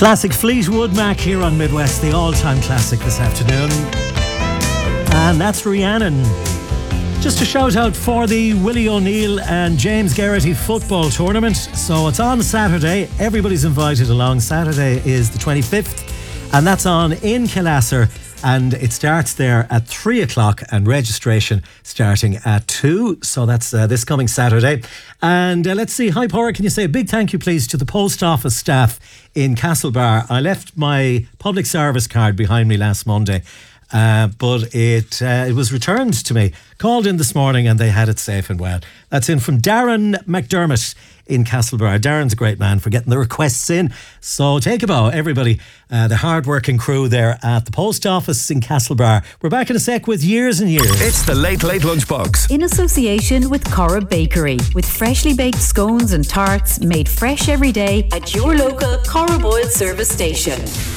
Classic Fleetwood Mac here on Midwest, the all-time classic this afternoon. And that's Rhiannon. Just a shout out for the Willie O'Neill and James Geraghty football tournament. So it's on Saturday. Everybody's invited along. Saturday is the 25th, and that's on in Killasser. And it starts there at 3 o'clock and registration starting at 2. So that's this coming Saturday. And let's see, hi Paura, can you say a big thank you please to the post office staff in Castlebar. I left my public service card behind me last Monday. But it was returned to me. Called in this morning and they had it safe and well. That's in from Darren McDermott in Castlebar. Darren's a great man for getting the requests in. So take a bow, everybody. The hard-working crew there at the post office in Castlebar. We're back in a sec with Years and Years. It's the Late Late Lunchbox. In association with Corra Bakery, with freshly baked scones and tarts made fresh every day at your local Corra Boyle service station.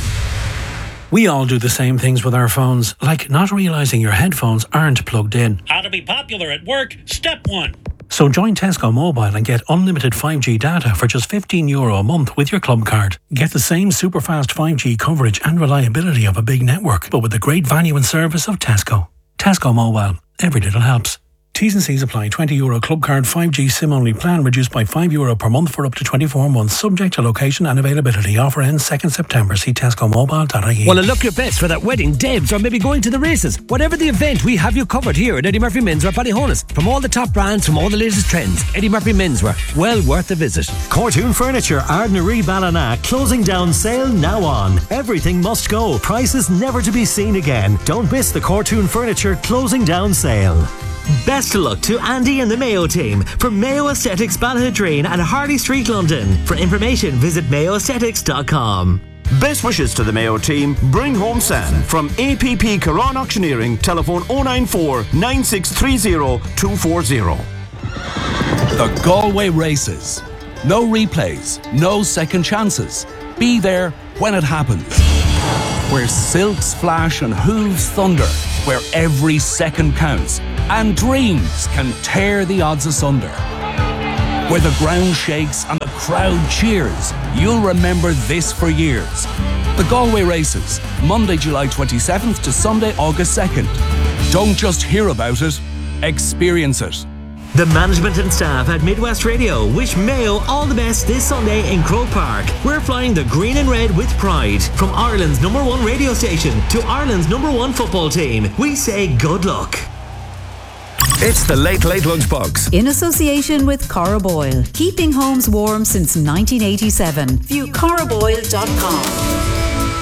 We all do the same things with our phones, like not realising your headphones aren't plugged in. How to be popular at work, step 1. So join Tesco Mobile and get unlimited 5G data for just €15 a month with your club card. Get the same super fast 5G coverage and reliability of a big network, but with the great value and service of Tesco. Tesco Mobile. Every little helps. T's and C's apply. €20 club card 5G SIM only plan reduced by €5 per month for up to 24 months, subject to location and availability. Offer ends 2nd September. See tescomobile.ie. Well, look your best for that wedding, Debs, or maybe going to the races. Whatever the event, we have you covered here at Eddie Murphy Menswear Ballyhonus. From all the top brands, from all the latest trends, Eddie Murphy Menswear, well worth a visit. Cortoon Furniture, Ardnaree Ballina, closing down sale now on. Everything must go. Prices never to be seen again. Don't miss the Cortoon Furniture closing down sale. Best of luck to Andy and the Mayo team from Mayo Aesthetics Balladreen and Harley Street, London. For information, visit mayoaesthetics.com. Best wishes to the Mayo team. Bring home Sam from APP Caron Auctioneering. Telephone 094 9630 240. The Galway Races. No replays, no second chances. Be there when it happens. Where silks flash and hooves thunder. Where every second counts and dreams can tear the odds asunder. Where the ground shakes and the crowd cheers. You'll remember this for years. The Galway Races, Monday, July 27th to Sunday, August 2nd. Don't just hear about it, experience it. The management and staff at Midwest Radio wish Mayo all the best this Sunday in Croke Park. We're flying the green and red with pride. From Ireland's #1 radio station to Ireland's #1 football team, we say good luck. It's the Late Late Lunchbox. In association with Corra Boyle, keeping homes warm since 1987. View corraboyle.com.